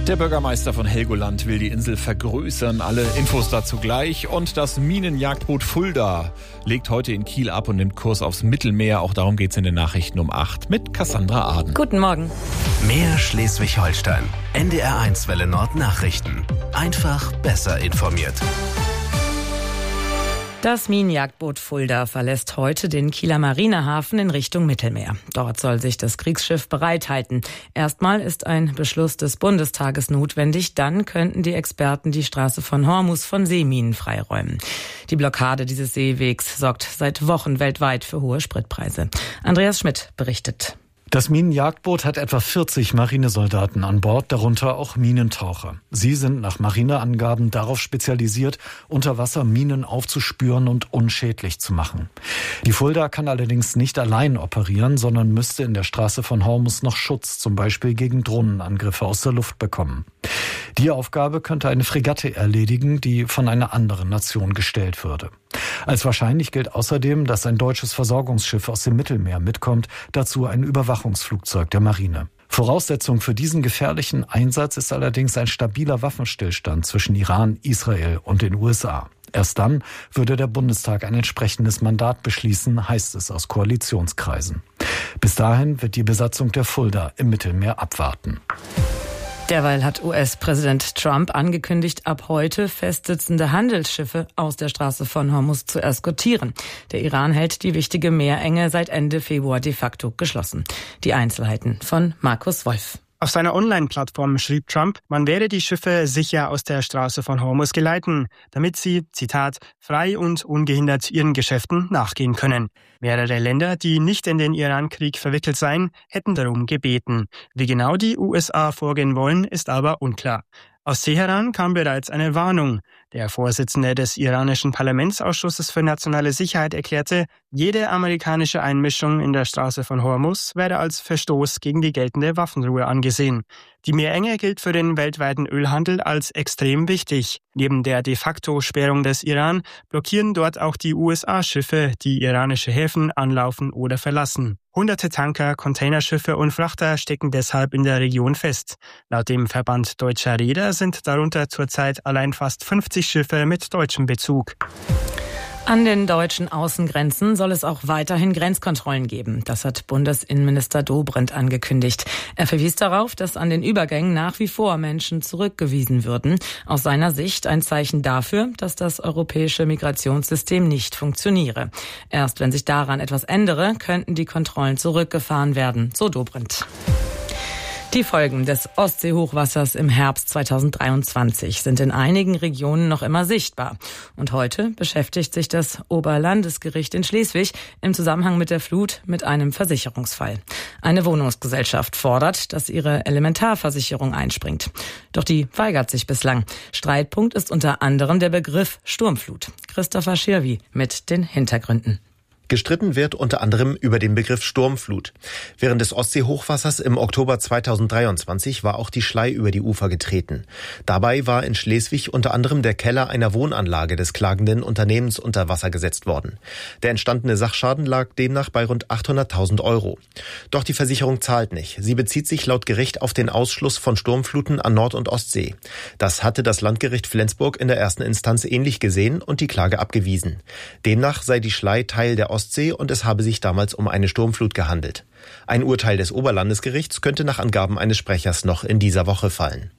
Der Bürgermeister von Helgoland will die Insel vergrößern. Alle Infos dazu gleich. Und das Minenjagdboot Fulda legt heute in Kiel ab und nimmt Kurs aufs Mittelmeer. Auch darum geht's in den Nachrichten um 8 mit Cassandra Aden. Guten Morgen. Mehr Schleswig-Holstein. NDR1 Welle Nord Nachrichten. Einfach besser informiert. Das Minenjagdboot Fulda verlässt heute den Kieler Marinehafen in Richtung Mittelmeer. Dort soll sich das Kriegsschiff bereithalten. Erstmal ist ein Beschluss des Bundestages notwendig. Dann könnten die Experten die Straße von Hormuz von Seeminen freiräumen. Die Blockade dieses Seewegs sorgt seit Wochen weltweit für hohe Spritpreise. Andreas Schmidt berichtet. Das Minenjagdboot hat etwa 40 Marinesoldaten an Bord, darunter auch Minentaucher. Sie sind nach Marineangaben darauf spezialisiert, unter Wasser Minen aufzuspüren und unschädlich zu machen. Die Fulda kann allerdings nicht allein operieren, sondern müsste in der Straße von Hormuz noch Schutz, zum Beispiel gegen Drohnenangriffe aus der Luft bekommen. Die Aufgabe könnte eine Fregatte erledigen, die von einer anderen Nation gestellt würde. Als wahrscheinlich gilt außerdem, dass ein deutsches Versorgungsschiff aus dem Mittelmeer mitkommt, dazu ein Überwachungsflugzeug der Marine. Voraussetzung für diesen gefährlichen Einsatz ist allerdings ein stabiler Waffenstillstand zwischen Iran, Israel und den USA. Erst dann würde der Bundestag ein entsprechendes Mandat beschließen, heißt es aus Koalitionskreisen. Bis dahin wird die Besatzung der Fulda im Mittelmeer abwarten. Derweil hat US-Präsident Trump angekündigt, ab heute festsitzende Handelsschiffe aus der Straße von Hormuz zu eskortieren. Der Iran hält die wichtige Meerenge seit Ende Februar de facto geschlossen. Die Einzelheiten von Markus Wolf. Auf seiner Online-Plattform schrieb Trump, man werde die Schiffe sicher aus der Straße von Hormuz geleiten, damit sie, Zitat, frei und ungehindert ihren Geschäften nachgehen können. Mehrere Länder, die nicht in den Iran-Krieg verwickelt seien, hätten darum gebeten. Wie genau die USA vorgehen wollen, ist aber unklar. Aus Teheran kam bereits eine Warnung. Der Vorsitzende des iranischen Parlamentsausschusses für nationale Sicherheit erklärte, jede amerikanische Einmischung in der Straße von Hormuz werde als Verstoß gegen die geltende Waffenruhe angesehen. Die Meerenge gilt für den weltweiten Ölhandel als extrem wichtig. Neben der de facto Sperrung des Iran blockieren dort auch die USA-Schiffe, die iranische Häfen anlaufen oder verlassen. Hunderte Tanker, Containerschiffe und Frachter stecken deshalb in der Region fest. Laut dem Verband Deutscher Reeder sind darunter zurzeit allein fast 50 Schiffe mit deutschem Bezug. An den deutschen Außengrenzen soll es auch weiterhin Grenzkontrollen geben. Das hat Bundesinnenminister Dobrindt angekündigt. Er verwies darauf, dass an den Übergängen nach wie vor Menschen zurückgewiesen würden. Aus seiner Sicht ein Zeichen dafür, dass das europäische Migrationssystem nicht funktioniere. Erst wenn sich daran etwas ändere, könnten die Kontrollen zurückgefahren werden, so Dobrindt. Die Folgen des Ostseehochwassers im Herbst 2023 sind in einigen Regionen noch immer sichtbar. Und heute beschäftigt sich das Oberlandesgericht in Schleswig im Zusammenhang mit der Flut mit einem Versicherungsfall. Eine Wohnungsgesellschaft fordert, dass ihre Elementarversicherung einspringt. Doch die weigert sich bislang. Streitpunkt ist unter anderem der Begriff Sturmflut. Christopher Schirwi mit den Hintergründen. Gestritten wird unter anderem über den Begriff Sturmflut. Während des Ostseehochwassers im Oktober 2023 war auch die Schlei über die Ufer getreten. Dabei war in Schleswig unter anderem der Keller einer Wohnanlage des klagenden Unternehmens unter Wasser gesetzt worden. Der entstandene Sachschaden lag demnach bei rund 800.000 €. Doch die Versicherung zahlt nicht. Sie bezieht sich laut Gericht auf den Ausschluss von Sturmfluten an Nord- und Ostsee. Das hatte das Landgericht Flensburg in der ersten Instanz ähnlich gesehen und die Klage abgewiesen. Demnach sei die Schlei Teil der Ostsee und es habe sich damals um eine Sturmflut gehandelt. Ein Urteil des Oberlandesgerichts könnte nach Angaben eines Sprechers noch in dieser Woche fallen.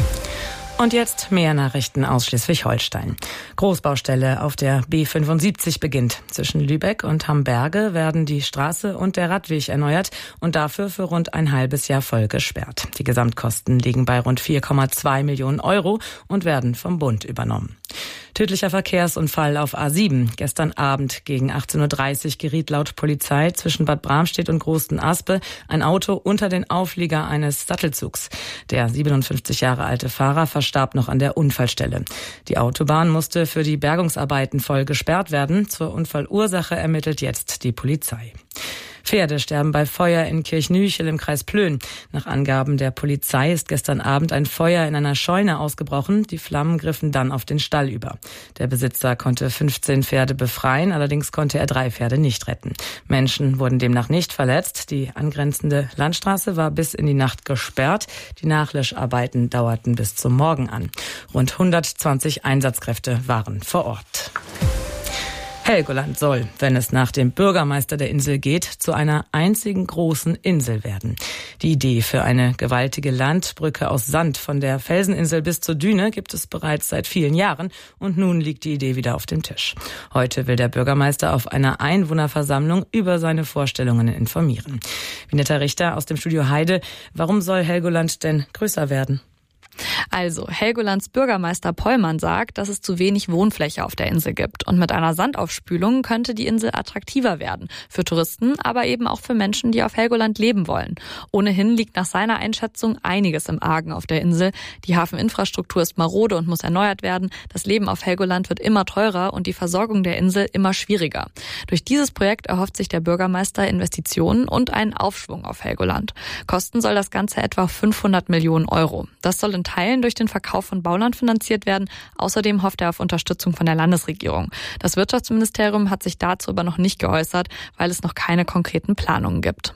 Und jetzt mehr Nachrichten aus Schleswig-Holstein. Großbaustelle auf der B75 beginnt. Zwischen Lübeck und Hamberge werden die Straße und der Radweg erneuert und dafür für rund ein halbes Jahr voll gesperrt. Die Gesamtkosten liegen bei rund 4,2 Millionen € und werden vom Bund übernommen. Tödlicher Verkehrsunfall auf A7. Gestern Abend gegen 18:30 Uhr geriet laut Polizei zwischen Bad Bramstedt und Großen Aspe ein Auto unter den Auflieger eines Sattelzugs. Der 57 Jahre alte Fahrer verstarb noch an der Unfallstelle. Die Autobahn musste für die Bergungsarbeiten voll gesperrt werden. Zur Unfallursache ermittelt jetzt die Polizei. Pferde sterben bei Feuer in Kirchnüchel im Kreis Plön. Nach Angaben der Polizei ist gestern Abend ein Feuer in einer Scheune ausgebrochen. Die Flammen griffen dann auf den Stall über. Der Besitzer konnte 15 Pferde befreien, allerdings konnte er 3 Pferde nicht retten. Menschen wurden demnach nicht verletzt. Die angrenzende Landstraße war bis in die Nacht gesperrt. Die Nachlöscharbeiten dauerten bis zum Morgen an. Rund 120 Einsatzkräfte waren vor Ort. Helgoland soll, wenn es nach dem Bürgermeister der Insel geht, zu einer einzigen großen Insel werden. Die Idee für eine gewaltige Landbrücke aus Sand von der Felseninsel bis zur Düne gibt es bereits seit vielen Jahren und nun liegt die Idee wieder auf dem Tisch. Heute will der Bürgermeister auf einer Einwohnerversammlung über seine Vorstellungen informieren. Vinetta Richter aus dem Studio Heide, warum soll Helgoland denn größer werden? Also, Helgolands Bürgermeister Pollmann sagt, dass es zu wenig Wohnfläche auf der Insel gibt. Und mit einer Sandaufspülung könnte die Insel attraktiver werden. Für Touristen, aber eben auch für Menschen, die auf Helgoland leben wollen. Ohnehin liegt nach seiner Einschätzung einiges im Argen auf der Insel. Die Hafeninfrastruktur ist marode und muss erneuert werden. Das Leben auf Helgoland wird immer teurer und die Versorgung der Insel immer schwieriger. Durch dieses Projekt erhofft sich der Bürgermeister Investitionen und einen Aufschwung auf Helgoland. Kosten soll das Ganze etwa 500 Millionen Euro. Das soll in Teilen durch den Verkauf von Bauland finanziert werden. Außerdem hofft er auf Unterstützung von der Landesregierung. Das Wirtschaftsministerium hat sich dazu aber noch nicht geäußert, weil es noch keine konkreten Planungen gibt.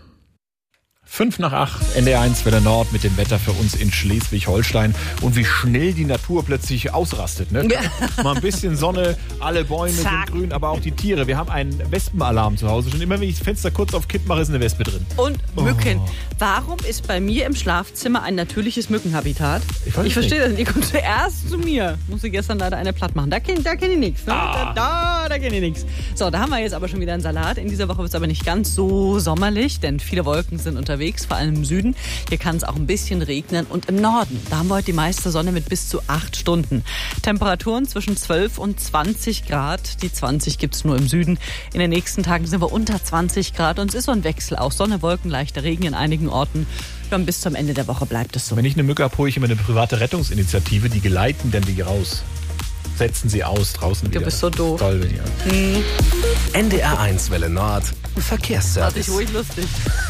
7:55, NDR1 Welle Nord mit dem Wetter für uns in Schleswig-Holstein. Und wie schnell die Natur plötzlich ausrastet. Ne? Ja. Mal ein bisschen Sonne, alle Bäume sind grün, aber auch die Tiere. Wir haben einen Wespenalarm zu Hause. Schon immer, wenn ich das Fenster kurz auf Kipp mache, ist eine Wespe drin. Und Mücken. Warum ist bei mir im Schlafzimmer ein natürliches Mückenhabitat? Ich verstehe das nicht. Die kommt zuerst zu mir. Musste gestern leider eine platt machen. Da kenn ich nichts. Ne? Da kenn ich nichts. So, da haben wir jetzt aber schon wieder einen Salat. In dieser Woche wird es aber nicht ganz so sommerlich, denn viele Wolken sind unterwegs, vor allem im Süden. Hier kann es auch ein bisschen regnen. Und im Norden, da haben wir heute die meiste Sonne mit bis zu 8 Stunden. Temperaturen zwischen 12 und 20 Grad. Die 20 gibt es nur im Süden. In den nächsten Tagen sind wir unter 20 Grad. Und es ist so ein Wechsel aus Sonne, Wolken, leichter Regen in einigen Orten. Dann bis zum Ende der Woche bleibt es so. Wenn ich eine Mücke habe, hole ich immer eine private Rettungsinitiative. Die geleiten dann die raus. Setzen sie aus draußen wieder. Du bist so doof. Toll, ja. NDR1 Welle Nord, Verkehrsservice. Das ist ruhig lustig.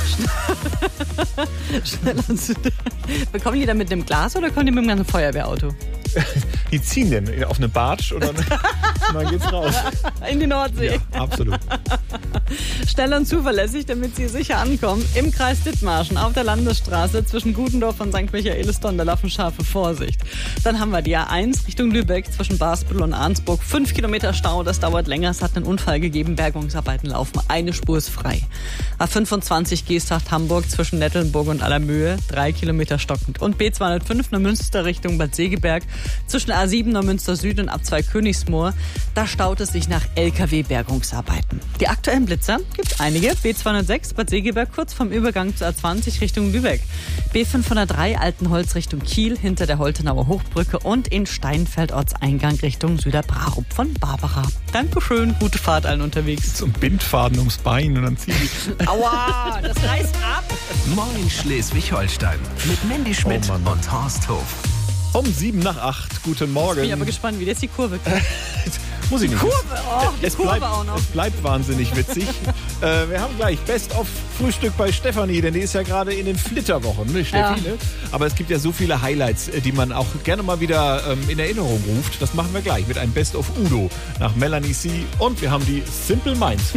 Kommen die dann mit einem Glas oder kommen die mit einem ganzen Feuerwehrauto? Die ziehen den auf eine Bartsch oder und dann geht's raus. In die Nordsee. Ja, absolut. Schnell und zuverlässig, damit Sie sicher ankommen. Im Kreis Dithmarschen auf der Landesstraße zwischen Gutendorf und St. Michaelisdonn, da laufen scharfe Vorsicht. Dann haben wir die A1 Richtung Lübeck zwischen Barsbüttel und Arnsburg. 5 Kilometer Stau, das dauert länger. Es hat einen Unfall gegeben. Bergungsarbeiten laufen. Eine Spur ist frei. A25 Geesthacht Hamburg zwischen Nettelnburg und Allermöhe. 3 Kilometer stockend. Und B205 Neumünster Richtung Bad Segeberg zwischen A7 Neumünster Süd und A2 Königsmoor. Da staut es sich nach LKW-Bergungsarbeiten. Die aktuellen Blitzer gibt einige. B206 Bad Segeberg kurz vom Übergang zu A20 Richtung Lübeck. B503 Altenholz Richtung Kiel hinter der Holtenauer Hochbrücke und in Steinfeld Ortseingang Richtung Süderbrarup von Barbara. Dankeschön, gute Fahrt allen unterwegs. Zum Bindfaden ums Bein und dann ziehen die. Aua, das reißt ab. Moin Schleswig-Holstein mit Mandy Schmidt und Horst Hof. 7:08, guten Morgen. Ich bin aber gespannt, wie das die Kurve kommt. Muss ich nicht. Kurve, auch noch. Es bleibt wahnsinnig witzig. Wir haben gleich Best-of-Frühstück bei Stefanie, denn die ist ja gerade in den Flitterwochen, ne, Steffi? Ja. Ne? Aber es gibt ja so viele Highlights, die man auch gerne mal wieder in Erinnerung ruft. Das machen wir gleich mit einem Best-of Udo nach Melanie C. Und wir haben die Simple Minds.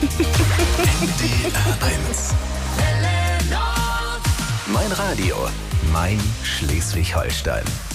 NDR1. Mein Radio, mein Schleswig-Holstein.